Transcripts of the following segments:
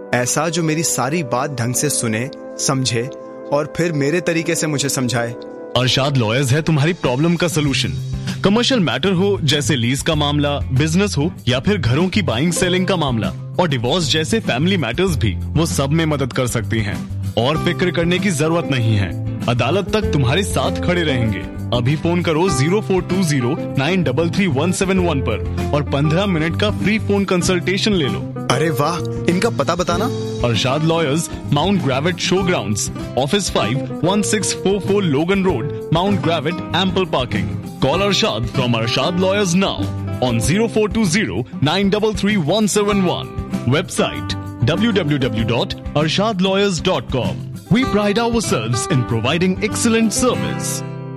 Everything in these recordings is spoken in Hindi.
ऐसा जो मेरी सारी बात ढंग से सुने, समझे और फिर मेरे तरीके से मुझे समझाए। अरशाद लॉयर्स है तुम्हारी प्रॉब्लम का सलूशन। कमर्शियल मैटर हो जैसे लीज का मामला, बिजनेस हो या फिर घरों की बाइंग सेलिंग का मामला और डिवोर्स जैसे फैमिली मैटर्स भी, वो सब में मदद कर सकती हैं। और फिक्र करने की जरूरत नहीं है, अदालत तक तुम्हारे साथ खड़े रहेंगे। अभी फोन करो 0420933171 पर और 15 मिनट का फ्री फोन कंसल्टेशन ले लो। अरे वाह, इनका पता बताना। Arshad lawyers, mount ग्रेविट show grounds, office 5, 1644 लोगन road, mount ग्रेविट, ample parking. Call Arshad from Arshad Lawyers now on 0420933171. Website www.arshadlawyers.com. We pride ourselves in providing excellent service.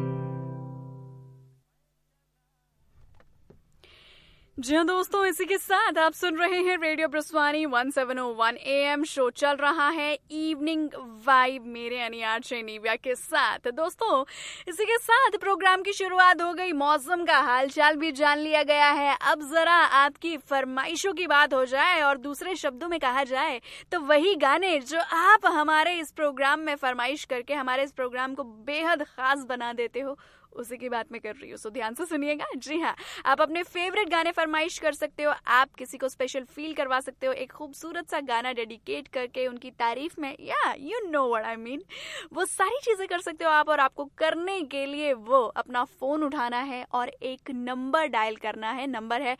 जी हाँ दोस्तों, इसी के साथ आप सुन रहे हैं रेडियो ब्रस्वानी 1701 AM। शो चल रहा है इवनिंग वाइब मेरे अनियार्चे निव्या के साथ। दोस्तों, इसी के साथ प्रोग्राम की शुरुआत हो गई, मौसम का हालचाल भी जान लिया गया है। अब जरा आपकी फरमाइशों की बात हो जाए और दूसरे शब्दों में कहा जाए तो वही गाने जो आप हमारे इस प्रोग्राम में फरमाइश करके हमारे इस प्रोग्राम को बेहद खास बना देते हो, उसी की बात मैं कर रही हूँ। सो ध्यान से सुनिएगा। जी हाँ, आप अपने फेवरेट गाने फरमाइश कर सकते हो, आप किसी को स्पेशल फील करवा सकते हो एक खूबसूरत सा गाना डेडिकेट करके उनकी तारीफ में, या you know what I mean, वो सारी चीजें कर सकते हो आप। और आपको करने के लिए वो अपना फोन उठाना है और एक नंबर डायल करना है। नंबर है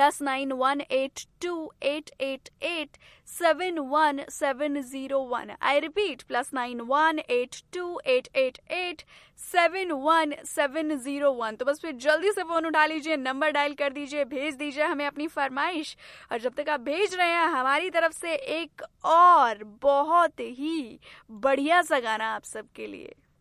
+918288871701। I repeat, +918288871701। तो बस फिर जल्दी से फोन उठा लीजिए, नंबर डायल कर दीजिए, भेज दीजिए हमें अपनी फरमाइश। और जब तक आप भेज रहे हैं, हमारी तरफ से एक और बहुत ही बढ़िया सा गाना आप सबके लिए।